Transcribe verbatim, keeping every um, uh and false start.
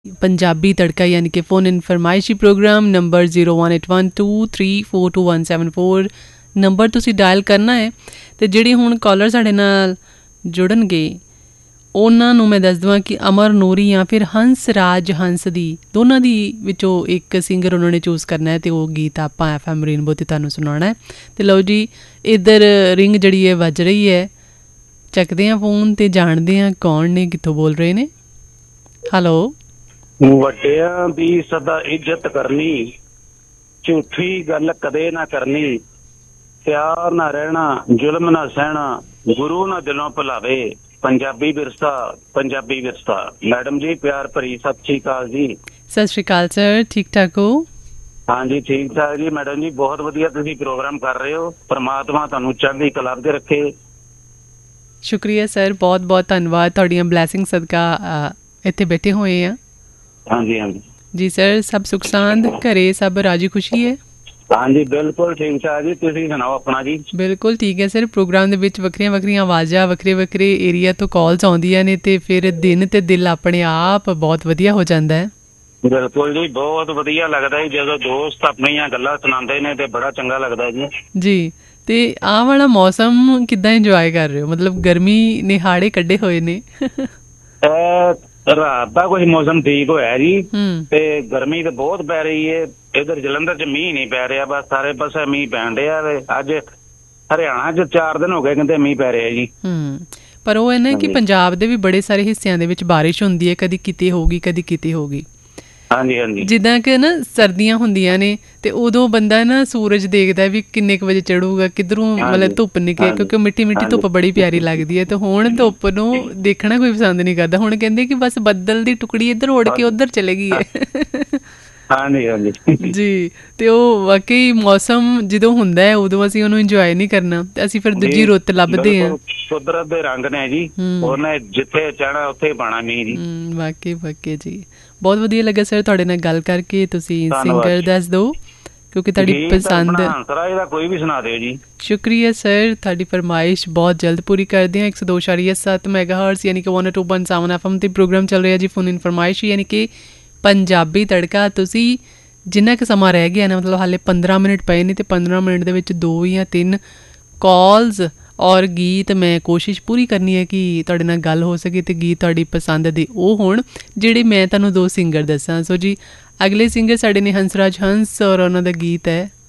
पंजाबी तड़का यानी कि फ़ोन इन फरमाइशी programme number zero one eight one two three four two one seven four number ਤੁਸੀਂ dial ਕਰਨਾ ਹੈ। ਅਤੇ ਜਿਹੜੇ ਹੁਣ ਕਾਲਰ ਸਾਡੇ ਨਾਲ ਜੁੜਨਗੇ ਉਹਨਾਂ ਨੂੰ ਮੈਂ ਦੱਸ ਦੇਵਾਂ ਕਿ ਅਮਰ ਨੂਰੀ ਜਾਂ ਫਿਰ ਹੰਸ ਰਾਜ ਹੰਸ ਦੀ ਦੋਨਾਂ ਦੀ ਵਿੱਚੋਂ ਇੱਕ ਸਿੰਗਰ ਉਹਨਾਂ ਨੇ ਚੂਜ਼ ਕਰਨਾ ਹੈ ਅਤੇ ਉਹ ਗੀਤ ਆਪਾਂ ਐਫ ਐਮ ਰੇਨਬੋ 'ਤੇ ਤੁਹਾਨੂੰ ਸੁਣਾਉਣਾ ਹੈ। ਅਤੇ ਲਓ ਜੀ, ਇੱਧਰ ਰਿੰਗ ਜਿਹੜੀ ਹੈ ਵੱਜ ਰਹੀ ਹੈ, ਚੱਕਦੇ ਹਾਂ ਫੋਨ ਅਤੇ ਜਾਣਦੇ ਹਾਂ ਕੌਣ ਨੇ, ਕਿੱਥੋਂ ਬੋਲ ਰਹੇ ਨੇ। ਹੈਲੋ। ਵੱਡਿਆਂ ਦੀ ਸਦਾ ਇੱਜ਼ਤ ਕਰਨੀ, ਝੂਠੀ ਗੱਲ ਕਦੇ ਨਾ ਕਰਨੀ, ਪਿਆਰ ਨਾ ਰਹਿਣਾ, ਜ਼ੁਲਮ ਨਾ ਸਹਿਣਾ, ਗੁਰੂ ਨਾ ਦਿਲੋਂ ਭੁਲਾਵੇ, ਪੰਜਾਬੀ ਵਿਰਸਾ ਪੰਜਾਬੀ ਵਿਰਸਾ। ਮੈਡਮ ਜੀ ਪਿਆਰ ਭਰੀ ਸਤਿ ਸ਼੍ਰੀ ਅਕਾਲ ਜੀ। ਸਤਿ ਸ਼੍ਰੀ ਅਕਾਲ ਸਰ, ਠੀਕ ਠਾਕ ਹੋ? ਹਾਂਜੀ ਠੀਕ ਠਾਕ ਜੀ ਮੈਡਮ ਜੀ, ਬਹੁਤ ਵਧੀਆ ਤੁਸੀਂ ਪ੍ਰੋਗਰਾਮ ਕਰ ਰਹੇ ਹੋ। ਪਰਮਾਤਮਾ ਤੁਹਾਨੂੰ ਚੜ੍ਹਦੀ ਕਲਾ ਦੇ ਰੱਖੇ। ਸ਼ੁਕਰੀਆ ਸਰ, ਬਹੁਤ ਬਹੁਤ ਧੰਨਵਾਦ, ਤੁਹਾਡੀਆਂ ਬਲੈਸਿੰਗ ਸਦਕਾ ਇੱਥੇ ਬੈਠੇ ਹੋਏ ਆ। ਹਾਂਜੀ ਹਾਂਜੀ ਜੀ ਸਰ, ਸਭ ਸੁੱਖ ਸਾਂਦ, ਘਰੇ ਸਭ ਰਾਜੀ ਖੁਸ਼ੀ ਹੈ? ਹਾਂਜੀ ਬਿਲਕੁਲ ਠੀਕ ਠਾਕ ਜੀ, ਤੁਸੀਂ ਸੁਣਾਓ ਆਪਣਾ ਜੀ? ਬਿਲਕੁਲ ਠੀਕ ਹੈ ਸਰ। ਪ੍ਰੋਗਰਾਮ ਦੇ ਵਿੱਚ ਵੱਖਰੀਆਂ ਵੱਖਰੀਆਂ ਆਵਾਜ਼ਾਂ ਵੱਖਰੇ ਵੱਖਰੇ ਏਰੀਆ ਤੋਂ ਕਾਲਸ ਆਉਂਦੀਆਂ ਨੇ ਅਤੇ ਫਿਰ ਦਿਨ ਅਤੇ ਦਿਲ ਆਪਣੇ ਆਪ ਬਹੁਤ ਵਧੀਆ ਹੋ ਜਾਂਦਾ ਹੈ। ਬਿਲਕੁਲ ਜੀ, ਬਹੁਤ ਵਧੀਆ ਲੱਗਦਾ ਜੀ ਜਦੋਂ ਦੋਸਤ ਆਪਣੀਆਂ ਗੱਲਾਂ ਸੁਣਾਉਂਦੇ ਨੇ ਤੇ ਬੜਾ ਚੰਗਾ ਲੱਗਦਾ ਜੀ। ਜੀ, ਅਤੇ ਆਹ ਵਾਲਾ ਮੌਸਮ ਕਿੱਦਾਂ ਇੰਜੋਏ ਕਰ ਰਹੇ ਹੋ? ਮਤਲਬ ਗਰਮੀ ਨੇ ਹਾੜੇ ਕੱਢੇ ਹੋਏ ਨੇ। ਰਾਤ ਦਾ ਕੁਝ ਮੌਸਮ ਠੀਕ ਹੋਇਆ ਜੀ, ਤੇ ਗਰਮੀ ਤੇ ਬਹੁਤ ਪੈ ਰਹੀ ਹੈ। ਇੱਧਰ ਜਲੰਧਰ ਚ ਮੀਂਹ ਨਹੀਂ ਪੈ ਰਿਹਾ, ਬਸ ਸਾਰੇ ਪਾਸੇ ਮੀਂਹ ਪੈਣ ਡਿਆ। ਅੱਜ ਹਰਿਆਣਾ ਚ ਚਾਰ ਦਿਨ ਹੋ ਗਏ ਕਹਿੰਦੇ ਮੀਂਹ ਪੈ ਰਿਹਾ ਜੀ। ਹੂੰ, ਪਰ ਉਹ ਹੈ ਨਾ ਕਿ ਪੰਜਾਬ ਦੇ ਵੀ ਬੜੇ ਸਾਰੇ ਹਿੱਸਿਆਂ ਦੇ ਵਿੱਚ ਬਾਰਿਸ਼ ਹੁੰਦੀ ਹੈ, ਕਦੀ ਕਿਤੇ ਹੋਊਗੀ ਕਦੀ ਕਿਤੇ ਹੋਊਗੀ। ਹਾਂਜੀ ਹਾਂਜੀ, ਜਿੱਦਾਂ ਕਿ ਨਾ ਸਰਦੀਆਂ ਹੁੰਦੀਆਂ ਨੇ ਤੇ ਉਦੋਂ ਬੰਦਾ ਨਾ ਸੂਰਜ ਦੇਖਦਾ ਵੀ ਕਿੰਨੇ ਕੁ ਵਜੇ ਚੜੂਗਾ, ਕਿੱਧਰੋਂ ਮਤਲਬ ਧੁੱਪ ਨਿਕਲੇ, ਕਿਉਂਕਿ ਮਿੱਠੀ ਮਿੱਠੀ ਧੁੱਪ ਬੜੀ ਪਿਆਰੀ ਲੱਗਦੀ ਹੈ। ਤੇ ਹੁਣ ਧੁੱਪ ਨੂੰ ਦੇਖਣਾ ਕੋਈ ਪਸੰਦ ਨਹੀਂ ਕਰਦਾ। ਹੁਣ ਕਹਿੰਦੇ ਕਿ ਬਸ ਬੱਦਲ ਦੀ ਟੁਕੜੀ ਇੱਧਰ ਉੜ ਕੇ ਉੱਧਰ ਚਲੇ ਗਈ ਹੈ। ਹਾਂਜੀ ਹਾਂਜੀ ਜੀ, ਤੇ ਉਹ ਵਾਕਈ ਮੌਸਮ ਜਦੋਂ ਹੁੰਦਾ ਹੈ ਉਦੋਂ ਅਸੀਂ ਉਹਨੂੰ ਇੰਜੋਏ ਨਹੀਂ ਕਰਨਾ, ਤੇ ਅਸੀਂ ਫਿਰ ਦੂਜੀ ਰੁੱਤ ਲੱਭਦੇ ਹਾਂ। ਕੁਦਰਤ ਦੇ ਰੰਗ ਨੇ ਜੀ, ਉਹਨੇ ਜਿੱਥੇ ਚਾਹਣਾ ਉੱਥੇ ਪਾਣਾ ਮੀਂਹ ਜੀ। ਵਾਕਈ ਵਾਕਈ ਜੀ, ਬਹੁਤ ਵਧੀਆ ਲੱਗਾ ਸਰ ਤੁਹਾਡੇ ਨਾਲ ਗੱਲ ਕਰਕੇ। ਤੁਸੀਂ ਸਿੰਗਰ ਦੱਸ ਦਿਓ ਕਿਉਂਕਿ ਤੁਹਾਡੀ ਪਸੰਦ ਦਾ ਕੋਈ ਵੀ ਸੁਣਾ ਦਿਓ ਜੀ। ਸ਼ੁਕਰੀਆ ਸਰ, ਤੁਹਾਡੀ ਫਰਮਾਇਸ਼ ਬਹੁਤ ਜਲਦ ਪੂਰੀ ਕਰਦੇ ਹਾਂ। ਇੱਕ ਸੌ ਦੋ ਇਸ਼ਾਰੀਆ ਸੱਤ ਮੈਗਾ ਹਰਟਜ਼ ਯਾਨੀ ਕਿ one two point seven F M 'ਤੇ ਪ੍ਰੋਗਰਾਮ ਚੱਲ ਰਿਹਾ ਜੀ ਫੋਨ ਇਨ ਫਰਮਾਇਸ਼ ਯਾਨੀ ਕਿ ਪੰਜਾਬੀ ਤੜਕਾ। ਤੁਸੀਂ ਜਿੰਨਾ ਕੁ ਸਮਾਂ ਰਹਿ ਗਿਆ ਨਾ, ਮਤਲਬ ਹਾਲੇ ਪੰਦਰਾਂ ਮਿੰਟ ਪਏ ਨੇ, ਅਤੇ ਪੰਦਰਾਂ ਮਿੰਟ ਦੇ ਵਿੱਚ ਦੋ ਜਾਂ ਤਿੰਨ ਕਾਲਸ ਔਰ ਗੀਤ ਮੈਂ ਕੋਸ਼ਿਸ਼ ਪੂਰੀ ਕਰਨੀ ਹੈ ਕਿ ਤੁਹਾਡੇ ਨਾਲ ਗੱਲ ਹੋ ਸਕੇ ਅਤੇ ਗੀਤ ਤੁਹਾਡੀ ਪਸੰਦ ਦੇ ਉਹ ਹੋਣ ਜਿਹੜੇ ਮੈਂ ਤੁਹਾਨੂੰ ਦੋ ਸਿੰਗਰ ਦੱਸਾਂ। ਸੋ ਜੀ, ਅਗਲੇ ਸਿੰਗਰ ਸਾਡੇ ਨੇ ਹੰਸਰਾਜ ਹੰਸ ਔਰ ਉਹਨਾਂ ਦਾ ਗੀਤ ਹੈ